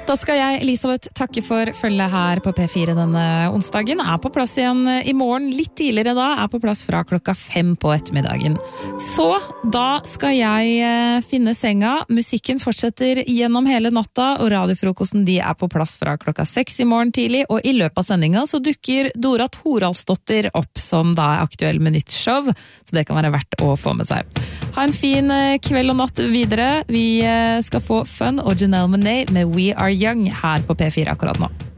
Da skal jeg, Elisabeth, takke for følget her på P4 denne onsdagen. På plass igjen i morgen, litt tidligere da, på plass fra 5:00 på ettermiddagen. Så da skal jeg finne senga. Musikken fortsetter gjennom hele natta, og radiofrokosten de på plass fra 6:00 i morgen tidlig, og i løpet av sendinga så dukker Dora Thoralsdottir opp som da aktuell med nytt show, så det kan være verdt å få med seg. Ha en fin kveld og natt videre. Vi skal få Fun og Janelle Monáe med We Are Young her på P4 akkurat nå.